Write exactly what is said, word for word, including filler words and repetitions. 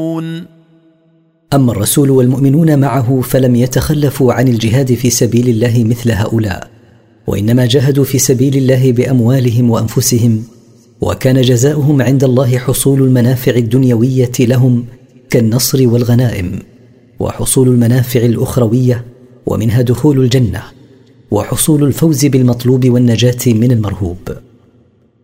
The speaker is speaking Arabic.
أما الرسول والمؤمنون معه فلم يتخلفوا عن الجهاد في سبيل الله مثل هؤلاء، وإنما جاهدوا في سبيل الله بأموالهم وأنفسهم، وكان جزاؤهم عند الله حصول المنافع الدنيوية لهم كالنصر والغنائم، وحصول المنافع الأخروية ومنها دخول الجنة، وحصول الفوز بالمطلوب والنجاة من المرهوب.